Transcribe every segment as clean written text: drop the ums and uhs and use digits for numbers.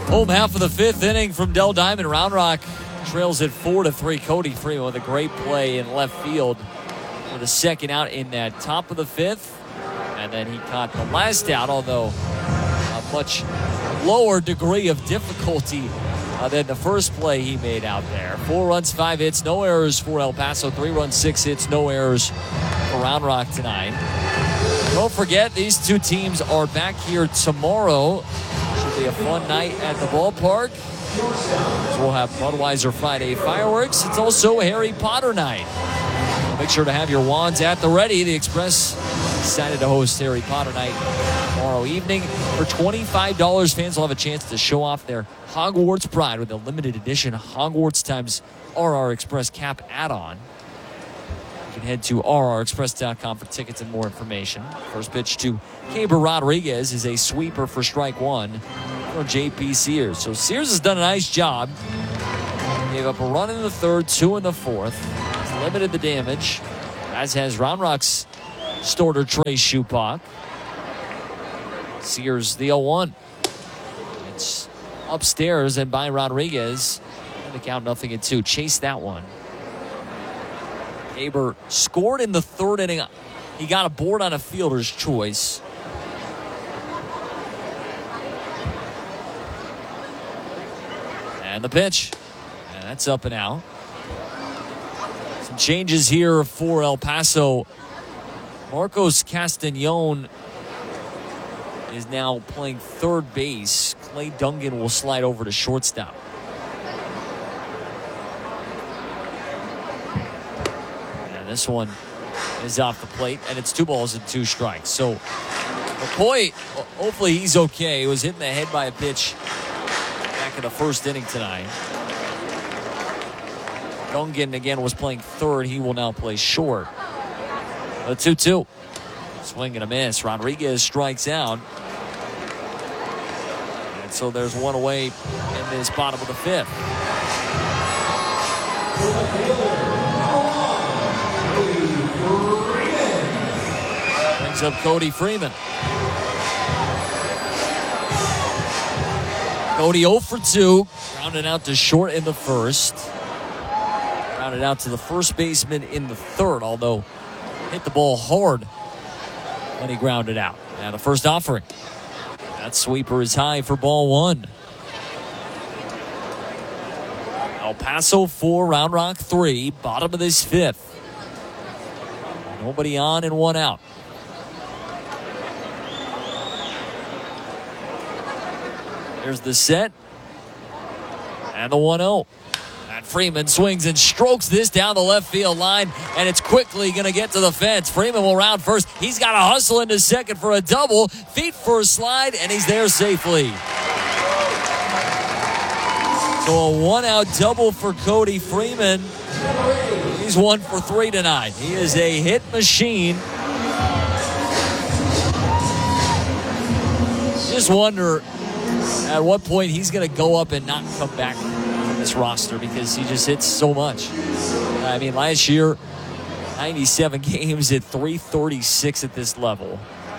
Home half of the fifth inning from Dell Diamond. Round Rock trails at 4-3. Cody Freeman with a great play in left field for the second out in that top of the fifth. And then he caught the last out, although a much lower degree of difficulty than the first play he made out there. 4 runs, 5 hits, no errors for El Paso. 3 runs, 6 hits, no errors for Round Rock tonight. Don't forget, these two teams are back here tomorrow. Should be a fun night at the ballpark. So we'll have Budweiser Friday fireworks. It's also Harry Potter night. Make sure to have your wands at the ready. The Express excited to host Harry Potter night tomorrow evening. For $25, fans will have a chance to show off their Hogwarts pride with a limited edition Hogwarts times RR Express cap add-on. You can head to rrexpress.com for tickets and more information. First pitch to Keber Rodriguez is a sweeper for strike one from J.P. Sears. So Sears has done a nice job. Gave up a run in the third, 2 in the fourth. He's limited the damage, as has Round Rock's starter Trey Shupak. Sears the 0-1. It's upstairs and by Rodriguez. And the count 0-2. Chase that one. Keber scored in the third inning. He got a board on a fielder's choice. And the pitch. And that's up and out. Some changes here for El Paso. Marcos Castañon is now playing third base. Clay Dungan will slide over to shortstop. This one is off the plate, and it's 2 balls and 2 strikes. So McCoy, hopefully he's okay. He was hit in the head by a pitch back in the first inning tonight. Dungan, again, was playing third. He will now play short. A 2-2. Swing and a miss. Rodriguez strikes out. And so there's one away in this bottom of the fifth. Brings up Cody Freeman. Cody 0 for 2. Grounded out to short in the first. Grounded out to the first baseman in the third, although hit the ball hard when he grounded out. Now the first offering. That sweeper is high for ball 1. El Paso 4, Round Rock 3. Bottom of this fifth. Nobody on and 1 out. There's the set. And the 1-0. And Freeman swings and strokes this down the left field line, and it's quickly going to get to the fence. Freeman will round first. He's got to hustle into second for a double. Feet for a slide, and he's there safely. So a 1-out double for Cody Freeman. He's 1 for 3 tonight. He is a hit machine. Just wonder at what point he's going to go up and not come back from this roster, because he just hits so much. I mean, last year, 97 games at .336 at this level.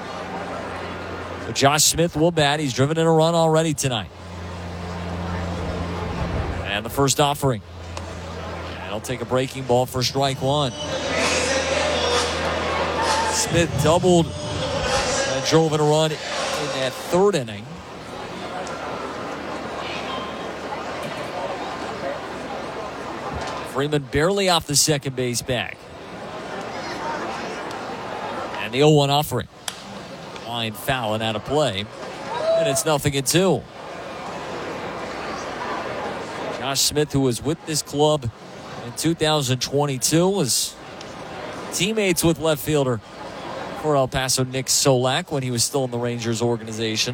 So Josh Smith will bat. He's driven in a run already tonight. And the first offering. And he'll take a breaking ball for strike 1. Smith doubled and drove in a run in that third inning. Freeman barely off the second base bag. And the 0-1 offering. Line foul and out of play. And it's 0-2. Josh Smith, who was with this club in 2022, was teammates with left fielder for El Paso Nick Solak when he was still in the Rangers organization.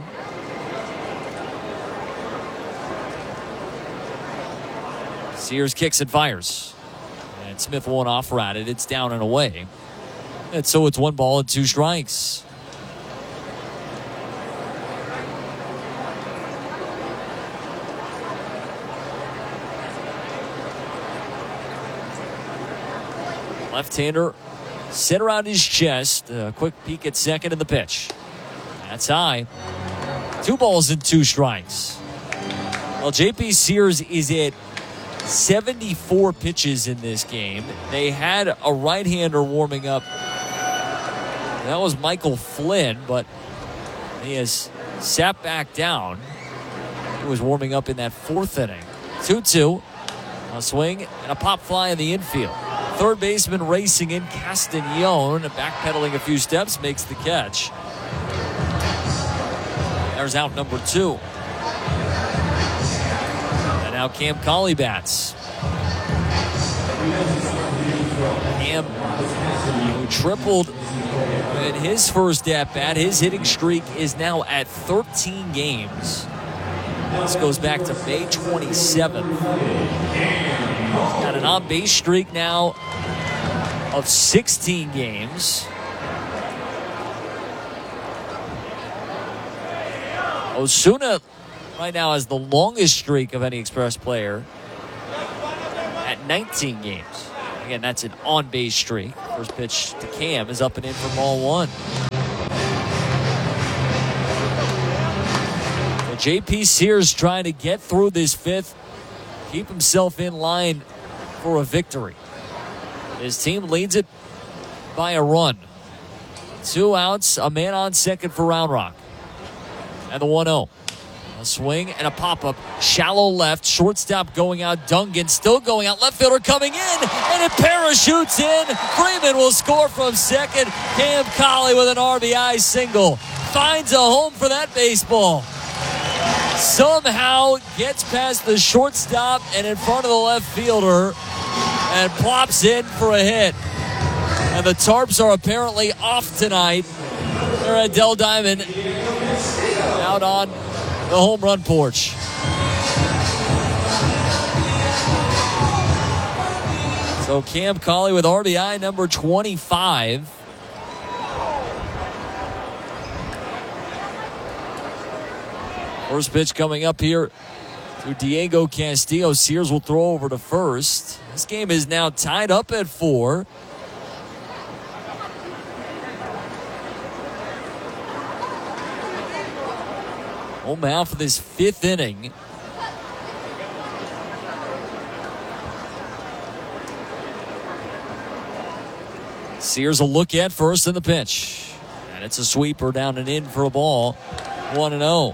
Sears kicks and fires. And Smith won't off-rat it. It's down and away. And so it's 1 ball and 2 strikes. Left-hander set around his chest. A quick peek at second in the pitch. That's high. 2 balls and 2 strikes. Well, JP Sears is at 74 pitches in this game. They had a right-hander warming up. That was Michael Flynn, but he has sat back down. He was warming up in that fourth inning. 2-2. A swing and a pop fly in the infield. Third baseman racing in, Castañon, backpedaling a few steps, makes the catch. There's out number 2. And now Cam Cauley bats. Cam, who tripled in his first at-bat. His hitting streak is now at 13 games. This goes back to May 27th. Got an on-base streak now of 16 games. Osuna right now has the longest streak of any Express player at 19 games. Again, that's an on-base streak. First pitch to Cam is up and in for ball 1. JP Sears trying to get through this fifth, keep himself in line for a victory. His team leads it by a run. 2 outs, a man on second for Round Rock. And the 1-0. A swing and a pop-up. Shallow left. Shortstop going out. Dungan still going out. Left fielder coming in. And it parachutes in. Freeman will score from second. Cam Cauley with an RBI single. Finds a home for that baseball. Somehow gets past the shortstop and in front of the left fielder and plops in for a hit. And the Tarps are apparently off tonight. They're at Dell Diamond out on the home run porch. So Cam Cauley with RBI number 25. First pitch coming up here to Diego Castillo. Sears will throw over to first. This game is now tied up at 4. Home out for this 5th inning. Sears will look at first in the pitch. And it's a sweeper down and in for a ball. 1-0.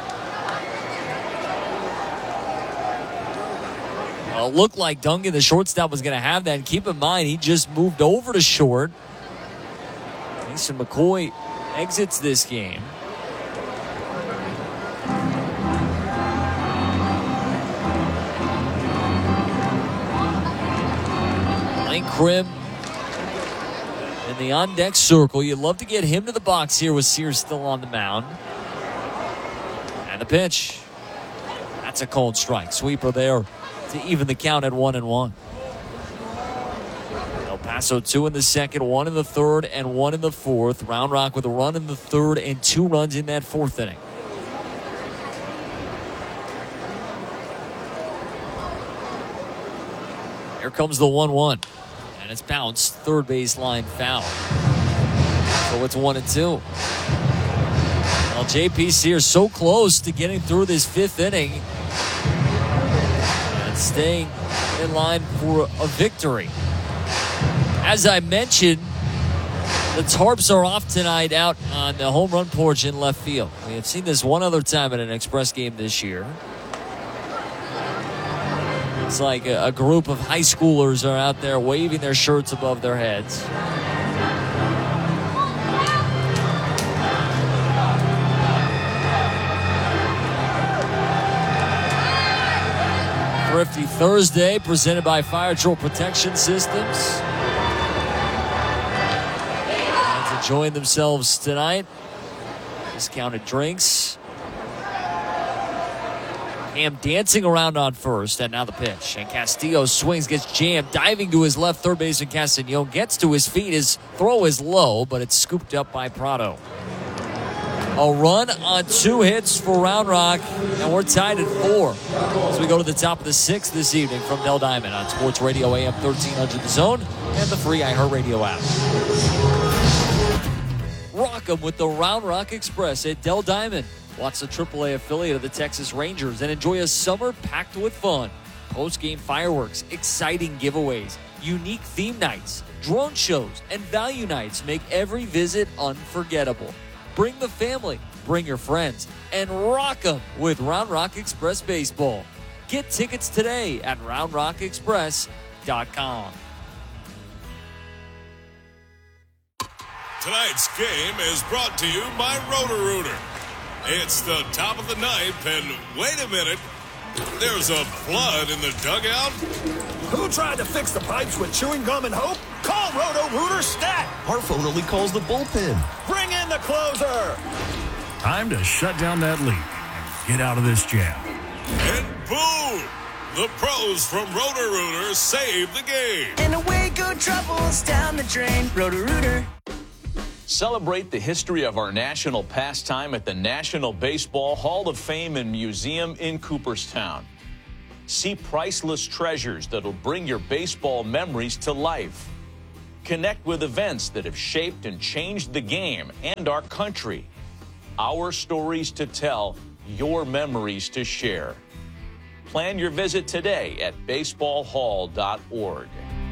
Well, it looked like Dungan, the shortstop, was going to have that. And keep in mind, he just moved over to short. Mason McCoy exits this game. Lane Krim in the on-deck circle. You'd love to get him to the box here with Sears still on the mound. And the pitch. That's a cold strike. Sweeper there to even the count at 1-1. El Paso 2 in the second, 1 in the third, and 1 in the fourth. Round Rock with a run in the third and 2 runs in that 4th inning. Here comes the 1-1. And it's bounced. Third baseline foul. So it's 1-2. Well, JP Sears so close to getting through this 5th inning. Staying in line for a victory. As I mentioned, the Tarps are off tonight out on the home run porch in left field. We have seen this one other time at an Express game this year. It's like a group of high schoolers are out there waving their shirts above their heads. Thrifty Thursday presented by Fire Troll Protection Systems. And to join themselves tonight, discounted drinks. Cam dancing around on first, and now the pitch. And Castillo swings, gets jammed, diving to his left. Third baseman Castañon gets to his feet. His throw is low, but it's scooped up by Prado. A run on 2 hits for Round Rock, and we're tied at 4 as we go to the top of the 6th this evening from Dell Diamond on Sports Radio AM 1300 The Zone and the free iHeartRadio app. Rock 'em with the Round Rock Express at Dell Diamond. Watch the AAA affiliate of the Texas Rangers and enjoy a summer packed with fun. Post-game fireworks, exciting giveaways, unique theme nights, drone shows, and value nights make every visit unforgettable. Bring the family, bring your friends, and rock them with Round Rock Express Baseball. Get tickets today at RoundRockExpress.com. Tonight's game is brought to you by Roto-Rooter. It's the top of the ninth, and wait a minute, there's a flood in the dugout. Who tried to fix the pipes with chewing gum and hope? Call Roto-Rooter Stat. Our phone only calls the bullpen. Bring in the closer. Time to shut down that leak and get out of this jam. And boom! The pros from Roto-Rooter save the game. And away go troubles down the drain. Roto-Rooter. Celebrate the history of our national pastime at the National Baseball Hall of Fame and Museum in Cooperstown. See priceless treasures that'll bring your baseball memories to life. Connect with events that have shaped and changed the game and our country. Our stories to tell, your memories to share. Plan your visit today at baseballhall.org.